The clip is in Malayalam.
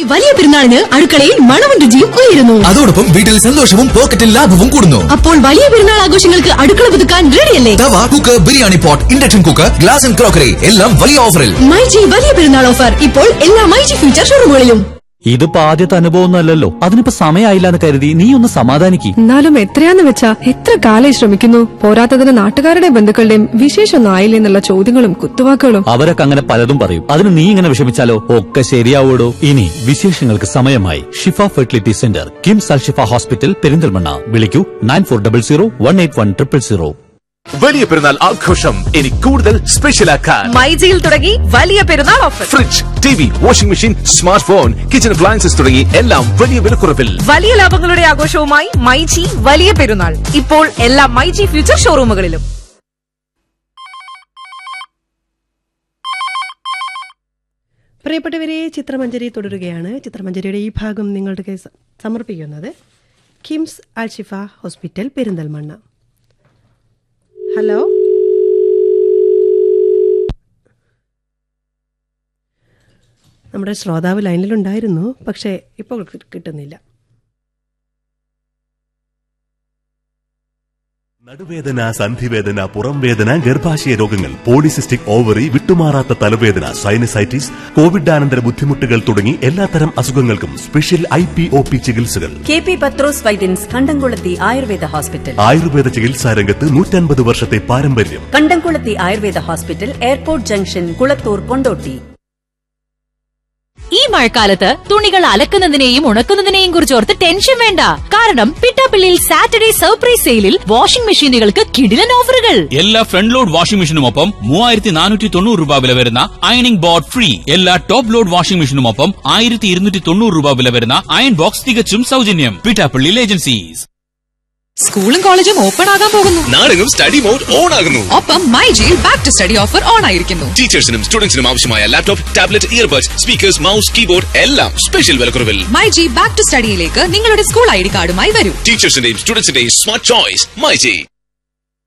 വലിയ പെരുന്നാളിന് അടുക്കളയിൽ മണവും രുചിയും ഉയരുന്നു. അതോടൊപ്പം വീട്ടിൽ സന്തോഷവും പോക്കറ്റിൽ ലാഭവും കൂടുന്നു. അപ്പോൾ വലിയ പെരുന്നാൾ ആഘോഷങ്ങൾക്ക് അടുക്കള പുതുക്കാൻ റെഡിയല്ലേ? തവ, cooker, biryani pot, induction cooker, glass and crockery എല്ലാം വലിയ ഓഫറിൽ. മൈജി വലിയ പെരുന്നാൾ ഓഫർ ഇപ്പോൾ എല്ലാ മൈജി ഫ്യൂച്ചർ ഷോറൂമുകളിലും. ഇതിപ്പോ ആദ്യത്തെ അനുഭവമൊന്നുമല്ലല്ലോ, അതിനിപ്പോ സമയമായില്ല എന്ന് കരുതി നീ ഒന്ന് സമാധാനിക്ക്. എന്നാലും എത്രയാന്ന് വെച്ചാ എത്ര കാലം ശ്രമിക്കുന്നു. പോരാത്തതിന് നാട്ടുകാരുടെ ബന്ധുക്കളുടെയും വിശേഷമൊന്നും ആയില്ലേ എന്നുള്ള ചോദ്യങ്ങളും കുത്തുവാക്കുകളും. അവരൊക്കെ അങ്ങനെ പലതും പറയും. അതിന് നീ ഇങ്ങനെ വിഷമിച്ചാലോ? ഒക്കെ ശരിയാവൂടോ. ഇനി വിശേഷങ്ങൾക്ക് സമയമായി. ഷിഫ ഫെർട്ടിലിറ്റി സെന്റർ, കിംസ് അൽ ഷിഫ ഹോസ്പിറ്റൽ, പെരിന്തൽമണ്ണ. വിളിക്കൂ 9400 വലിയ പെരുന്നാൾ ആഘോഷം ഇനി കൂടുതൽ സ്പെഷ്യലാക്കാൻ മൈജിയിൽ തുടങ്ങി വലിയ പെരുന്നാൾ offer. Fridge, TV, washing machine, smart phone, kitchen appliances തുടങ്ങി എല്ലാം വലിയ വിലക്കുറവിൽ. വലിയ ലാഭങ്ങളുടെ ആഘോഷവുമായി മൈജി വലിയ പെരുന്നാൾ ഇപ്പോൾ എല്ലാ മൈജി ഫ്യൂച്ചർ ഷോറൂമുകളിലും. പ്രിയപ്പെട്ടവരെ, ചിത്രമഞ്ജരി തുടരുകയാണ്. ചിത്രമഞ്ജരിയുടെ ഈ ഭാഗം നിങ്ങളുടെ സമർപ്പിക്കുന്നത് കിംസ് അൽ ഷിഫ ഹോസ്പിറ്റൽ, പെരിന്തൽമണ്ണ. ഹലോ, നമ്മുടെ ശ്രോതാവ് ലൈനിലുണ്ടായിരുന്നു, പക്ഷേ ഇപ്പോൾ കിട്ടുന്നില്ല. നടുവേദന, സന്ധിവേദന, പുറംവേദന, ഗർഭാശയ രോഗങ്ങൾ, പോളിസിസ്റ്റിക് ഓവറി, വിട്ടുമാറാത്ത തലവേദന, സൈനസൈറ്റിസ്, കോവിഡാനന്തര ബുദ്ധിമുട്ടുകൾ തുടങ്ങി എല്ലാത്തരം അസുഖങ്ങൾക്കും സ്പെഷ്യൽ IPOP ചികിത്സകൾ. KP പത്രോസ് വൈദ്യൻസ്, കണ്ടംകുളത്തി ആയുർവേദ ഹോസ്പിറ്റൽ. ആയുർവേദ ചികിത്സാ രംഗത്ത് 150 വർഷത്തെ പാരമ്പര്യം. കണ്ടംകുളത്തി Ayurveda hospital, airport junction, Kulathur, Kondotty. ഈ മഴക്കാലത്ത് തുണികൾ അലക്കുന്നതിനെയും ഉണക്കുന്നതിനെയും കുറിച്ച് ഓർത്ത് ടെൻഷൻ വേണ്ട. കാരണം പിട്ടാപ്പിള്ളിയിൽ സാറ്റർഡേ സർപ്രൈസ് സെയിലിൽ വാഷിംഗ് മെഷീനുകൾക്ക് കിടിലൻ ഓഫറുകൾ. എല്ലാ ഫ്രണ്ട് ലോഡ് വാഷിംഗ് മെഷീനുമൊപ്പം 3490 രൂപ വില വരുന്ന അയണിംഗ് ബോർഡ് ഫ്രീ. എല്ലാ ടോപ്പ് ലോഡ് വാഷിംഗ് മെഷീനുമൊപ്പം 1290 രൂപ വില വരുന്ന അയൺ ബോക്സ് തികച്ചും സൗജന്യം. പിട്ടാപ്പിള്ളിയിൽ ഏജൻസീസ്. സ്കൂളും കോളേജും ഓപ്പൺ ആകാൻ പോകുന്നു. നാടെങ്ങും സ്റ്റഡി മോഡ് ഓൺ ആകുന്നു. ഒപ്പം മൈജിയിൽ back to study offer on ആയിരിക്കുന്നു. ടീച്ചേഴ്സിനും സ്റ്റുഡൻസിനും ആവശ്യമായ laptop, tablet, earbuds, speakers, mouse, keyboard എല്ലാം സ്പെഷ്യൽ വിലക്കുറവിൽ. മൈജി ബാക്ക് ടു സ്റ്റഡിയിലേക്ക് നിങ്ങളുടെ സ്കൂൾ ID കാർഡുമായി വരൂ. ടീച്ചേഴ്സിന്റെയും സ്റ്റുഡൻസിന്റെയും സ്മാർട്ട് ചോയ്സ് മൈജി.